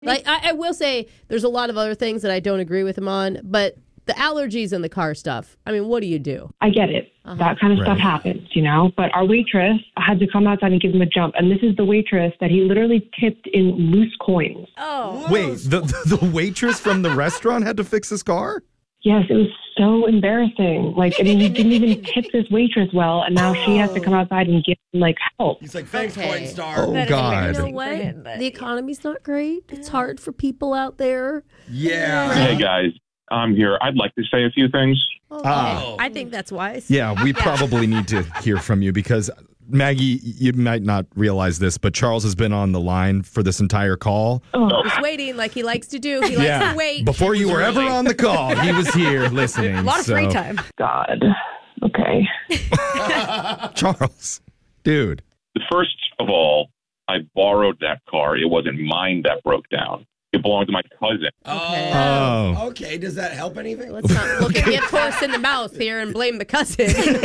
Like, I will say there's a lot of other things that I don't agree with him on, but the allergies and the car stuff, I mean, what do you do? I get it. That kind of stuff happens, But our waitress had to come outside and give him a jump. And this is the waitress that he literally tipped in loose coins. Oh. Wait, the waitress from the restaurant had to fix his car? Yes, it was so embarrassing. He didn't even tip this waitress well, and now she has to come outside and give him, help. He's like, thanks, Coinstar. Oh, God. You know what? The economy's not great. It's hard for people out there. Yeah. Hey, guys. I'm here. I'd like to say a few things. I think that's wise. Yeah, we probably need to hear from you because, Maggie, you might not realize this, but Charles has been on the line for this entire call. He's waiting like he likes to do. He likes to wait. Before you were ever on the call, he was here listening. A lot of free time. God. Okay. Charles, dude. First of all, I borrowed that car. It wasn't mine that broke down. It belonged to my cousin. Oh. Okay. Does that help anything? Let's not look at get horse in the mouth here and blame the cousin.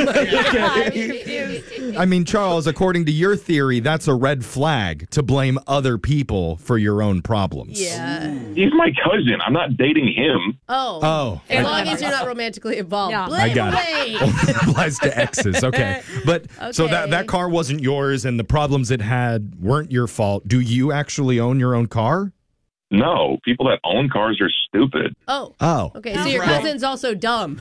I mean, Charles, according to your theory, that's a red flag to blame other people for your own problems. Yeah. He's my cousin. I'm not dating him. Oh. As long as you're not romantically involved. Yeah. Blame I got away. it. Only applies to exes. Okay. But so Okay. that car wasn't yours and the problems it had weren't your fault. Do you actually own your own car? No, people that own cars are stupid. Oh. Okay, so your cousin's also dumb.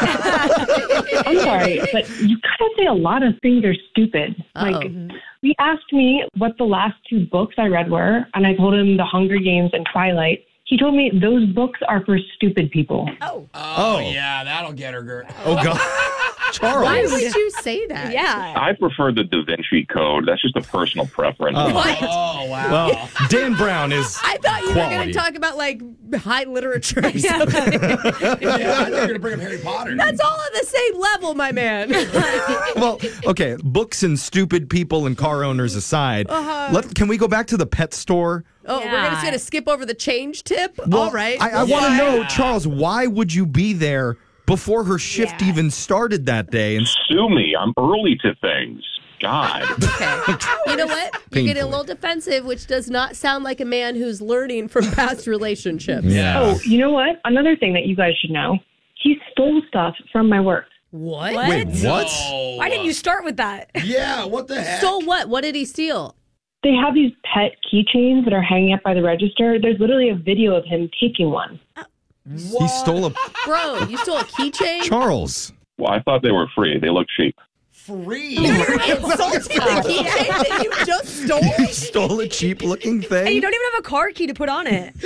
I'm sorry, but you kind of say a lot of things are stupid. He asked me what the last two books I read were, and I told him The Hunger Games and Twilight. He told me those books are for stupid people. Oh, yeah, that'll get her, girl. Oh, God. Charles. Why would you say that? Yeah. I prefer the Da Vinci Code. That's just a personal preference. What? Oh, wow. Well, Dan Brown is I thought you were quality. going to talk about high literature or something. Yeah, I thought you were going to bring up Harry Potter. That's all on the same level, my man. Well, okay, books and stupid people and car owners aside, can we go back to the pet store? We're just going to skip over the change tip? Well, all right. I want to know, Charles, why would you be there before her shift even started that day? And Sue me. I'm early to things. God. Okay. You know what? You're getting a little defensive, which does not sound like a man who's learning from past relationships. Yeah. Oh, you know what? Another thing that you guys should know. He stole stuff from my work. What? Wait, what? No. Why didn't you start with that? Yeah, what the heck? Stole what? What did he steal? They have these pet keychains that are hanging up by the register. There's literally a video of him taking one. He stole a... Bro, you stole a keychain? Charles. Well, I thought they were free. They look cheap. Free. You're insulting the keychain that you just stole? He stole a cheap-looking thing? And you don't even have a car key to put on it.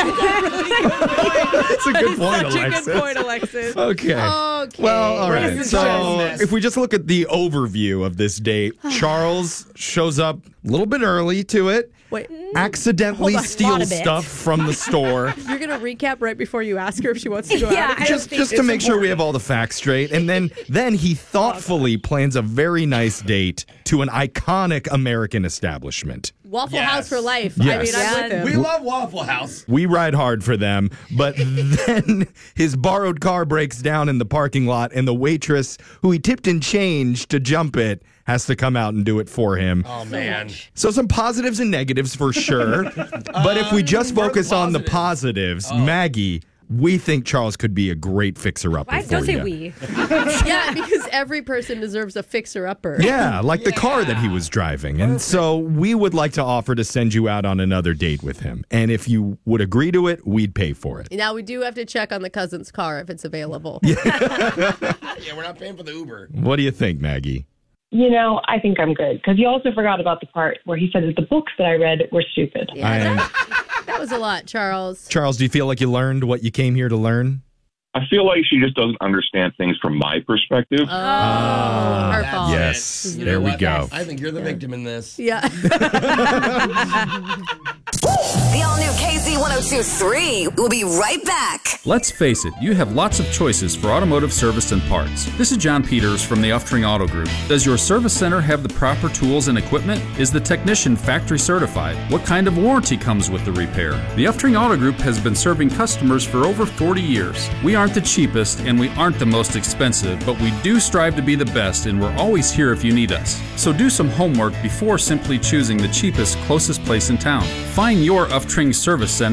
That's a good point, Such Alexis. a good point, Alexis. Okay. Well, all right. This is So business. if we just look at the overview of this date, Charles shows up a little bit early to it. Wait, Accidentally Hold on, lot steals of it. stuff from the store. you're going to recap right before you ask her if she wants to go Yeah, out? I just to make sure we have all the facts straight. And then he thoughtfully plans a very nice date to an iconic American establishment. Waffle Yes. House for life. Yes. I mean, I'm with him. We love Waffle House. We ride hard for them, but then his borrowed car breaks down in the parking lot, and the waitress, who he tipped in change to jump it, has to come out and do it for him. Oh, man. So some positives and negatives for sure. But if we just where are the focus on the positives? positives, Maggie, we think Charles could be a great fixer-upper Why for don't say you. we? Yeah, because every person deserves a fixer-upper. Yeah, like the car that he was driving. And so we would like to offer to send you out on another date with him. And if you would agree to it, we'd pay for it. Now, we do have to check on the cousin's car if it's available. Yeah, we're not paying for the Uber. What do you think, Maggie? I think I'm good. Because he also forgot about the part where he said that the books that I read were stupid. Yeah, that was a lot, Charles. Charles, do you feel like you learned what you came here to learn? I feel like she just doesn't understand things from my perspective. Her fault. Yes, You know there we what? go. I think you're the victim in this. Yeah. The all-new KZ105 1023. We'll be right back. Let's face it, you have lots of choices for automotive service and parts. This is John Peters from the Uftring Auto Group. Does your service center have the proper tools and equipment? Is the technician factory certified? What kind of warranty comes with the repair? The Uftring Auto Group has been serving customers for over 40 years. We aren't the cheapest and we aren't the most expensive, but we do strive to be the best, and we're always here if you need us. So do some homework before simply choosing the cheapest, closest place in town. Find your Uftring service center